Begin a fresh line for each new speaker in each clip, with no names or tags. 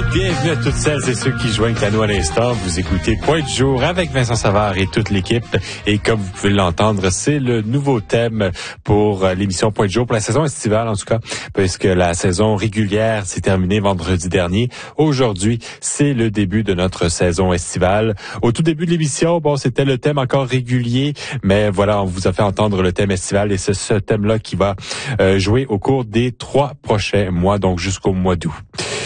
Bienvenue à toutes celles et ceux qui joignent à nous à l'instant. Vous écoutez Point du jour avec Vincent Savard et toute l'équipe. Et comme vous pouvez l'entendre, c'est le nouveau thème pour l'émission Point du jour, pour la saison estivale en tout cas, puisque la saison régulière s'est terminée vendredi dernier. Aujourd'hui, c'est le début de notre saison estivale. Au tout début de l'émission, c'était le thème encore régulier, mais voilà, on vous a fait entendre le thème estival et c'est ce thème-là qui va jouer au cours des 3 prochains mois, donc jusqu'au mois d'août.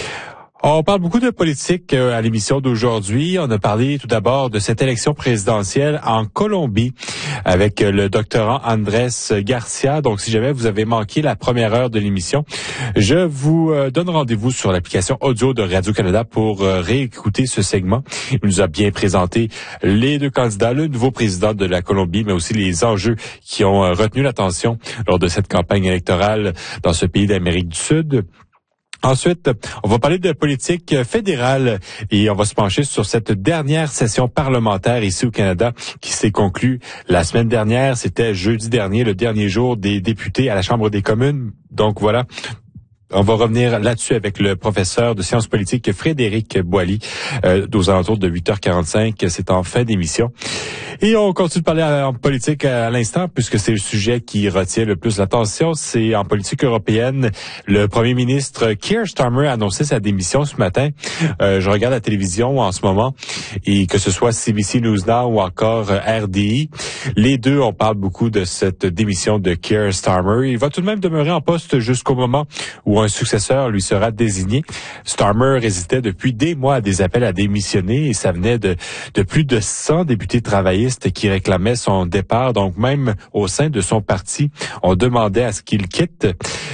On parle beaucoup de politique à l'émission d'aujourd'hui. On a parlé tout d'abord de cette élection présidentielle en Colombie avec le doctorant Andrés Garcia. Donc, si jamais vous avez manqué la première heure de l'émission, je vous donne rendez-vous sur l'application audio de Radio-Canada pour réécouter ce segment. Il nous a bien présenté les 2 candidats, le nouveau président de la Colombie, mais aussi les enjeux qui ont retenu l'attention lors de cette campagne électorale dans ce pays d'Amérique du Sud. Ensuite, on va parler de politique fédérale et on va se pencher sur cette dernière session parlementaire ici au Canada qui s'est conclue la semaine dernière. C'était jeudi dernier, le dernier jour des députés à la Chambre des communes. Donc voilà. On va revenir là-dessus avec le professeur de sciences politiques Frédéric Boily aux alentours de 8h45. C'est en fin d'émission. Et on continue de parler en politique à l'instant puisque c'est le sujet qui retient le plus l'attention. C'est en politique européenne. Le premier ministre Keir Starmer a annoncé sa démission ce matin. Je regarde la télévision en ce moment et que ce soit CBC News Now ou encore RDI. Les deux, on parle beaucoup de cette démission de Keir Starmer. Il va tout de même demeurer en poste jusqu'au moment où un successeur lui sera désigné. Starmer hésitait depuis des mois à des appels à démissionner et ça venait de plus de 100 députés travaillistes qui réclamaient son départ. Donc même au sein de son parti, on demandait à ce qu'il quitte.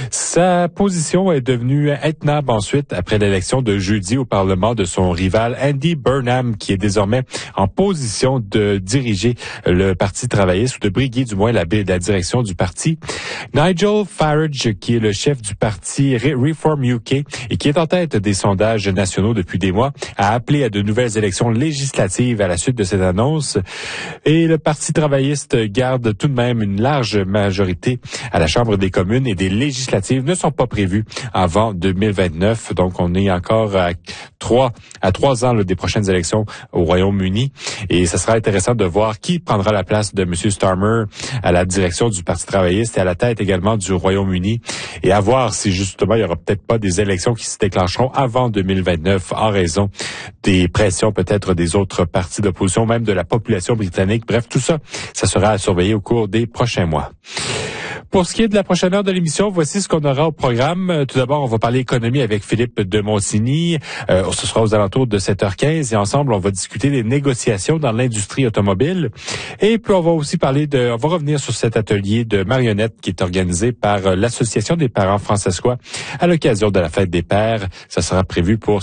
Sa position est devenue intenable ensuite après l'élection de jeudi au Parlement de son rival Andy Burnham qui est désormais en position de diriger le Parti travailliste ou de briguer du moins la direction du parti. Nigel Farage qui est le chef du parti Reform UK et qui est en tête des sondages nationaux depuis des mois, a appelé à de nouvelles élections législatives à la suite de cette annonce. Et le Parti travailliste garde tout de même une large majorité à la Chambre des communes et des législatives ne sont pas prévues avant 2029. Donc, on est encore à 3 ans des prochaines élections au Royaume-Uni. Et ce sera intéressant de voir qui prendra la place de M. Starmer à la direction du Parti travailliste et à la tête également du Royaume-Uni. Et à voir si justement il y aura peut-être pas des élections qui se déclencheront avant 2029 en raison des pressions peut-être des autres partis d'opposition, même de la population britannique. Bref, tout ça, ça sera à surveiller au cours des prochains mois. Pour ce qui est de la prochaine heure de l'émission, voici ce qu'on aura au programme. Tout d'abord, on va parler économie avec Philippe de Monsigny. Ce sera aux alentours de 7h15 et ensemble, on va discuter des négociations dans l'industrie automobile. Et puis, on va aussi on va revenir sur cet atelier de marionnettes qui est organisé par l'Association des parents francescois à l'occasion de la fête des pères. Ça sera prévu pour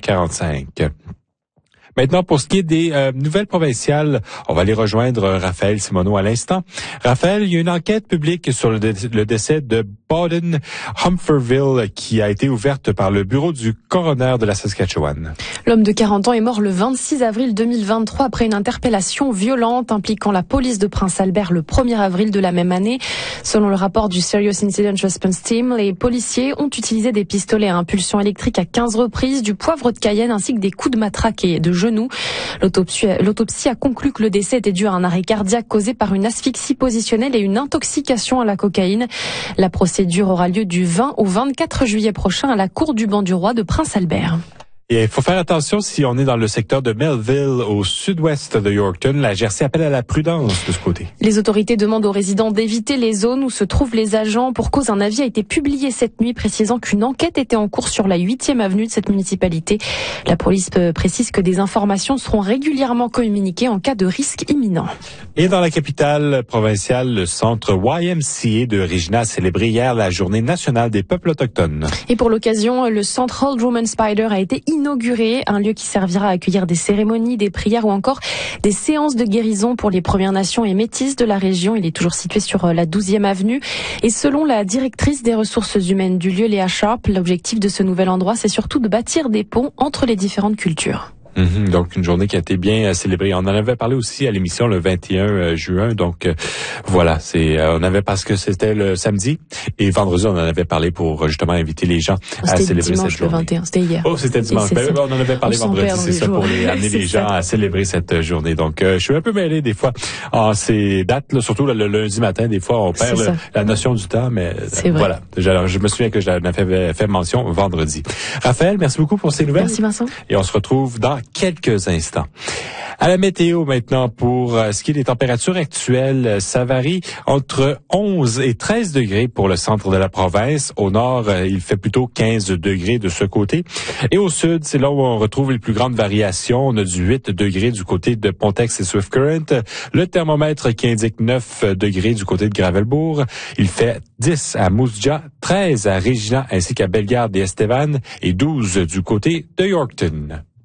7h45. Maintenant, pour ce qui est des nouvelles provinciales, on va aller rejoindre Raphaël Simoneau à l'instant. Raphaël, il y a une enquête publique sur le décès de Bowden Humphreys qui a été ouverte par le bureau du coroner de la Saskatchewan.
L'homme de 40 ans est mort le 26 avril 2023 après une interpellation violente impliquant la police de Prince-Albert le 1er avril de la même année. Selon le rapport du Serious Incident Response Team, les policiers ont utilisé des pistolets à impulsion électrique à 15 reprises, du poivre de Cayenne ainsi que des coups de matraque et de genoux. L'autopsie a conclu que le décès était dû à un arrêt cardiaque causé par une asphyxie positionnelle et une intoxication à la cocaïne. La procédure aura lieu du 20 au 24 juillet prochain à la cour du banc du roi de Prince-Albert.
Et il faut faire attention si on est dans le secteur de Melville, au sud-ouest de Yorkton. La GRC appelle à la prudence de ce côté.
Les autorités demandent aux résidents d'éviter les zones où se trouvent les agents. Pour cause, un avis a été publié cette nuit précisant qu'une enquête était en cours sur la 8e avenue de cette municipalité. La police précise que des informations seront régulièrement communiquées en cas de risque imminent.
Et dans la capitale provinciale, le centre YMCA de Regina a célébré hier la journée nationale des peuples autochtones.
Et pour l'occasion, le centre Old Roman Spider a été inauguré, un lieu qui servira à accueillir des cérémonies, des prières ou encore des séances de guérison pour les Premières Nations et métisses de la région. Il est toujours situé sur la 12e avenue. Et selon la directrice des ressources humaines du lieu, Léa Sharp, l'objectif de ce nouvel endroit, c'est surtout de bâtir des ponts entre les différentes cultures.
Donc, une journée qui a été bien célébrée. On en avait parlé aussi à l'émission le 21 juin. Donc, voilà, on avait parce que c'était le samedi et vendredi, on en avait parlé pour justement inviter les gens à célébrer cette journée.
Le 21, c'était hier.
Oh, c'était dimanche. On en avait parlé vendredi, c'est ça, pour amener les gens à célébrer cette journée. Donc, je suis un peu mêlé des fois en ces dates, là, surtout le lundi matin. Des fois, on perd la notion du temps, mais voilà. Je me souviens que j'en avais fait mention vendredi. Raphaël, merci beaucoup pour ces nouvelles.
Merci Vincent.
Et on se retrouve dans quelques instants. À la météo maintenant pour ce qui est des températures actuelles, ça varie entre 11 et 13 degrés pour le centre de la province. Au nord, il fait plutôt 15 degrés de ce côté. Et au sud, c'est là où on retrouve les plus grandes variations. On a du 8 degrés du côté de Pontex et Swift Current. Le thermomètre qui indique 9 degrés du côté de Gravelbourg. Il fait 10 à Moose-Jaw, 13 à Regina ainsi qu'à Bellegarde et Estevan et 12 du côté de Yorkton.